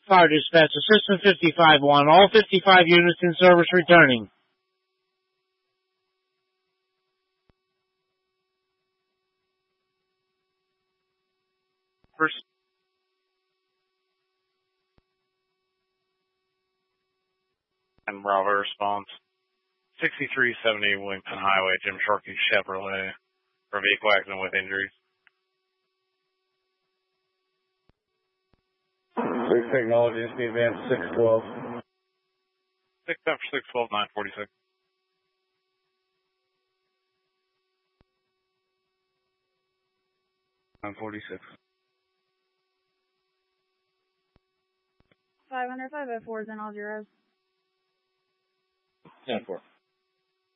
Fire dispatch, assistant 55-1. All 55 units in service returning. First. And Bravo response. 6370 Wellington Highway, Jim Sharkey Chevrolet. For vehicle accident with injuries. 6 technology, speed advance 612. 6 after 612, 946. 946. 500 504 is in all zeros. 10-4.